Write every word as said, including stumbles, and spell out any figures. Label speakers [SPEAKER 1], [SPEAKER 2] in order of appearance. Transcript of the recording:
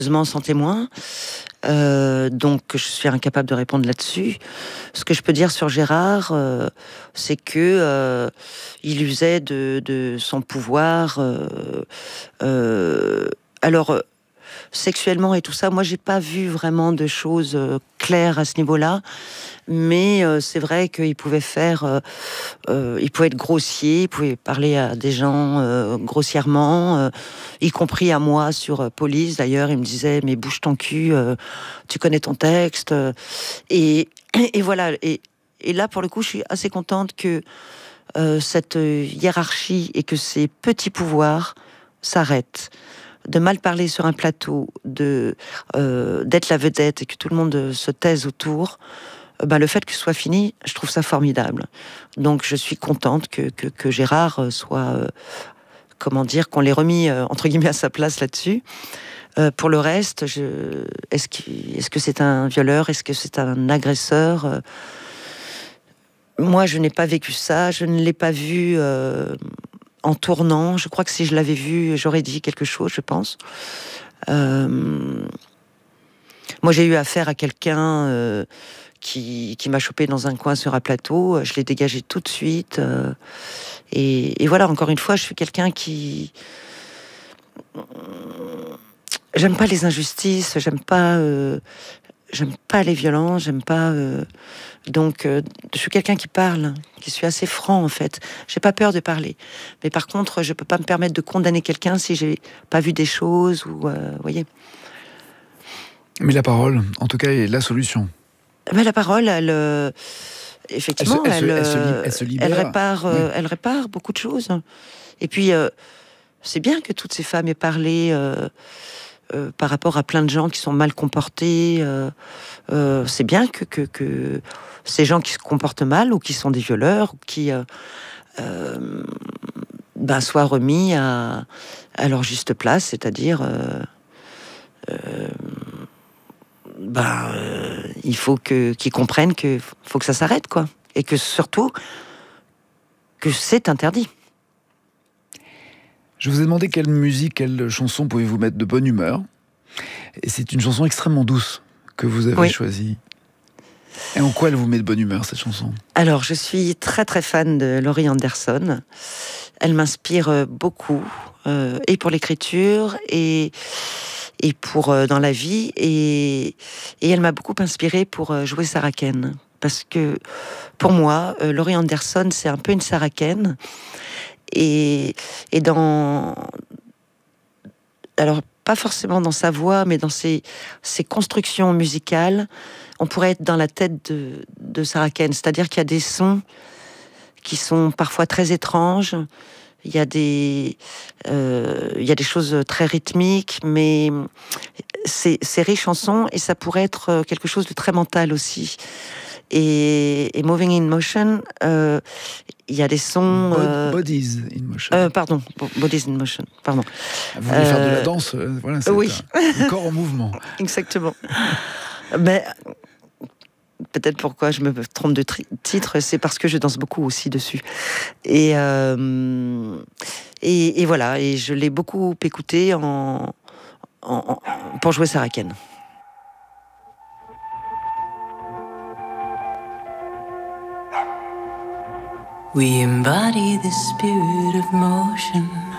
[SPEAKER 1] sans témoin, euh, donc je suis incapable de répondre là-dessus. Ce que je peux dire sur Gérard, euh, c'est que euh, il usait de, de son pouvoir. Euh, euh, alors sexuellement et tout ça, moi j'ai pas vu vraiment de choses euh, claires à ce niveau-là, mais euh, c'est vrai qu'il pouvait faire, euh, euh, il pouvait être grossier, il pouvait parler à des gens euh, grossièrement, euh, y compris à moi sur euh, Police. D'ailleurs, il me disait mais bouge ton cul, euh, tu connais ton texte, euh, et, et voilà. Et, et là pour le coup, je suis assez contente que euh, cette hiérarchie et que ces petits pouvoirs s'arrêtent. De mal parler sur un plateau, de euh, d'être la vedette et que tout le monde se taise autour, euh, ben, le fait que ce soit fini, je trouve ça formidable. Donc je suis contente que, que, que Gérard soit, euh, comment dire, qu'on l'ait remis euh, entre guillemets à sa place là-dessus. Euh, pour le reste, je... est-ce que, est-ce que c'est un violeur, est-ce que c'est un agresseur? euh... Moi, je n'ai pas vécu ça, je ne l'ai pas vu. Euh... En tournant, je crois que si je l'avais vu, j'aurais dit quelque chose, je pense. Euh, moi, j'ai eu affaire à quelqu'un euh, qui, qui m'a chopé dans un coin sur un plateau. Je l'ai dégagé tout de suite. Euh, et, et voilà, encore une fois, je suis quelqu'un qui... J'aime pas les injustices, j'aime pas... Euh, j'aime pas les violences, j'aime pas... Euh, donc, euh, je suis quelqu'un qui parle, qui suis assez franc, en fait. J'ai pas peur de parler. Mais par contre, je peux pas me permettre de condamner quelqu'un si j'ai pas vu des choses ou... Euh, vous voyez.
[SPEAKER 2] Mais la parole, en tout cas, est la solution.
[SPEAKER 1] Mais la parole, elle... Euh, effectivement, elle, se, elle, elle, se, elle, se, elle, se libère. Elle répare, oui. euh, elle répare beaucoup de choses. Et puis, euh, c'est bien que toutes ces femmes aient parlé... Euh, Euh, par rapport à plein de gens qui sont mal comportés. Euh, euh, c'est bien que, que, que ces gens qui se comportent mal ou qui sont des violeurs ou qui euh, euh, ben, soient remis à, à leur juste place, c'est-à-dire euh, euh, ben, euh, il faut que, qu'ils comprennent qu'il faut que ça s'arrête, quoi. Et que surtout que c'est interdit.
[SPEAKER 2] Je vous ai demandé quelle musique, quelle chanson pouvez-vous mettre de bonne humeur. Et c'est une chanson extrêmement douce que vous avez oui. choisie. Et en quoi elle vous met de bonne humeur, cette chanson?
[SPEAKER 1] Alors, je suis très très fan de Laurie Anderson. Elle m'inspire beaucoup, euh, et pour l'écriture, et, et pour euh, dans la vie. Et, et elle m'a beaucoup inspirée pour euh, jouer Sarah Kane. Parce que, pour moi, euh, Laurie Anderson, c'est un peu une Sarah Kane. Et, et dans... Alors, pas forcément dans sa voix, mais dans ses, ses constructions musicales, on pourrait être dans la tête de, de Sarah Kane. C'est-à-dire qu'il y a des sons qui sont parfois très étranges. Il y a des, euh, il y a des choses très rythmiques, mais c'est, c'est riche en sons et ça pourrait être quelque chose de très mental aussi. Et, et Moving in Motion, euh, il y a des sons...
[SPEAKER 2] Euh, Bodies in Motion.
[SPEAKER 1] Euh, pardon, Bodies in Motion, pardon.
[SPEAKER 2] Vous voulez euh, faire de la danse, euh, voilà, c'est
[SPEAKER 1] oui.
[SPEAKER 2] un, un corps en mouvement.
[SPEAKER 1] Exactement. Mais peut-être pourquoi je me trompe de tri- titre, c'est parce que je danse beaucoup aussi dessus. Et, euh, et, et voilà, et je l'ai beaucoup écouté en, en, en, pour jouer Sarah Kane.
[SPEAKER 3] We embody the spirit of motion.